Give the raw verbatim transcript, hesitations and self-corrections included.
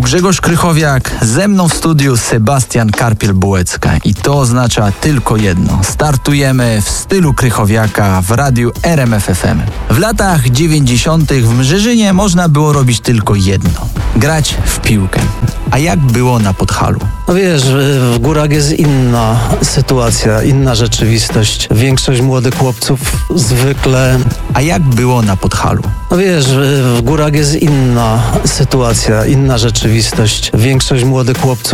Grzegorz Krychowiak, ze mną w studiu Sebastian Karpiel-Bułecka i to oznacza tylko jedno. Startujemy w stylu Krychowiaka w radiu R M F F M. W latach dziewięćdziesiątych w Mrzeżynie można było robić tylko jedno. Grać w piłkę. A jak było na Podhalu? No wiesz, w górach jest inna sytuacja, inna rzeczywistość. Większość młodych chłopców zwykle... A jak było na Podhalu? No wiesz, w górach jest inna sytuacja, inna rzeczywistość. Większość młodych chłopców